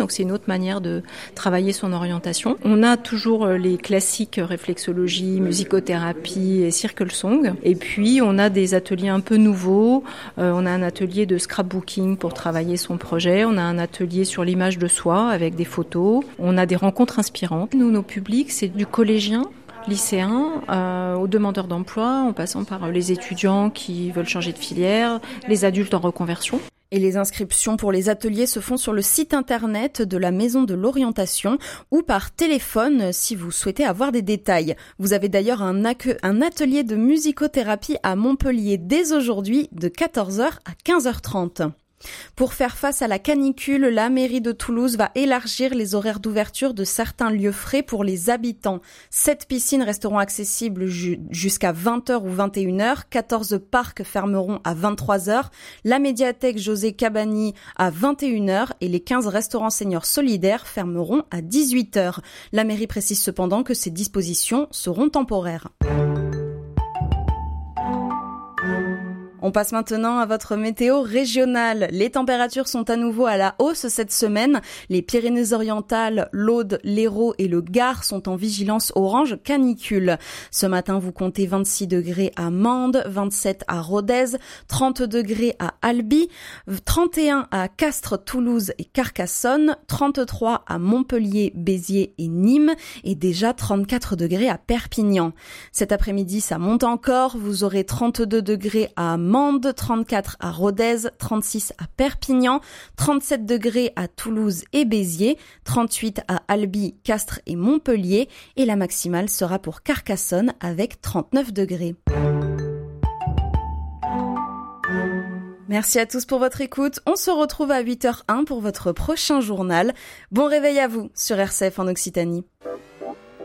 donc c'est une autre manière de travailler son orientation. On a toujours les classiques réflexologie, musicothérapie et circle song. Et puis on a des ateliers un peu nouveaux. On a un atelier de scrapbooking pour travailler son projet. On a un atelier sur l'image de soi avec des photos. On a des rencontres inspirantes. Nous, nos publics, c'est du collégien, lycéens, aux demandeurs d'emploi, en passant par les étudiants qui veulent changer de filière, les adultes en reconversion. Et les inscriptions pour les ateliers se font sur le site internet de la Maison de l'Orientation ou par téléphone si vous souhaitez avoir des détails. Vous avez d'ailleurs un atelier de musicothérapie à Montpellier dès aujourd'hui de 14h à 15h30. Pour faire face à la canicule, la mairie de Toulouse va élargir les horaires d'ouverture de certains lieux frais pour les habitants. 7 piscines resteront accessibles jusqu'à 20h ou 21h, 14 parcs fermeront à 23h, la médiathèque José Cabani à 21h et les 15 restaurants seniors solidaires fermeront à 18h. La mairie précise cependant que ces dispositions seront temporaires. On passe maintenant à votre météo régionale. Les températures sont à nouveau à la hausse cette semaine. Les Pyrénées-Orientales, l'Aude, l'Hérault et le Gard sont en vigilance orange canicule. Ce matin, vous comptez 26 degrés à Mende, 27 à Rodez, 30 degrés à Albi, 31 à Castres, Toulouse et Carcassonne, 33 à Montpellier, Béziers et Nîmes et déjà 34 degrés à Perpignan. Cet après-midi, ça monte encore. Vous aurez 32 degrés à Mende, 34 à Rodez, 36 à Perpignan, 37 degrés à Toulouse et Béziers, 38 à Albi, Castres et Montpellier et la maximale sera pour Carcassonne avec 39 degrés. Merci à tous pour votre écoute. On se retrouve à 8h01 pour votre prochain journal. Bon réveil à vous sur RCF en Occitanie.